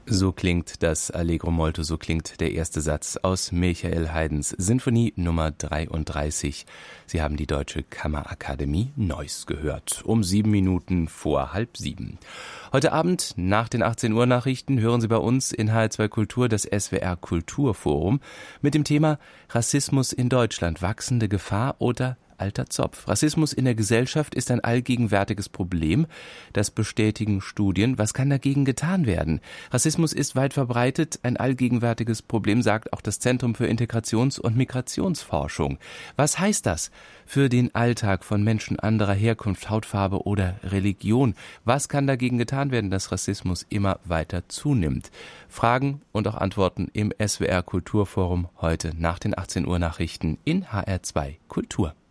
So klingt das Allegro molto, so klingt der erste Satz aus Michael Haydns Sinfonie Nummer 33. Sie haben die Deutsche Kammerakademie Neuss gehört, um 7 Minuten vor 6:30. Heute Abend nach den 18 Uhr Nachrichten hören Sie bei uns in HR2 Kultur das SWR Kulturforum mit dem Thema Rassismus in Deutschland, wachsende Gefahr oder alter Zopf. Rassismus in der Gesellschaft ist ein allgegenwärtiges Problem. Das bestätigen Studien. Was kann dagegen getan werden? Rassismus ist weit verbreitet. Ein allgegenwärtiges Problem, sagt auch das Zentrum für Integrations- und Migrationsforschung. Was heißt das für den Alltag von Menschen anderer Herkunft, Hautfarbe oder Religion? Was kann dagegen getan werden, dass Rassismus immer weiter zunimmt? Fragen und auch Antworten im SWR Kulturforum heute nach den 18 Uhr Nachrichten in HR2 Kultur.